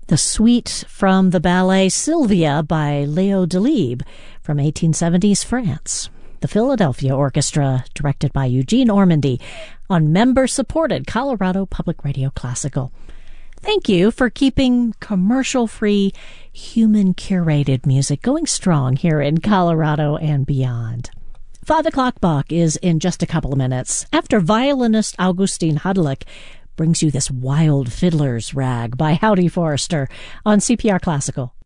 The suite from the ballet Sylvia by Léo Delibes from 1870s France. The Philadelphia Orchestra, directed by Eugene Ormandy, on member-supported Colorado Public Radio Classical. Thank you for keeping commercial-free, human-curated music going strong here in Colorado and beyond. 5 o'clock Bach is in just a couple of minutes, after violinist Augustin Hudlick brings you this Wild Fiddler's Rag by Howdy Forrester on CPR Classical.